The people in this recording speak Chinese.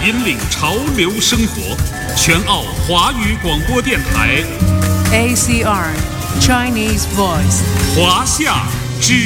引领潮流生活，全澳华语广播电台 ACR Chinese Voice 华夏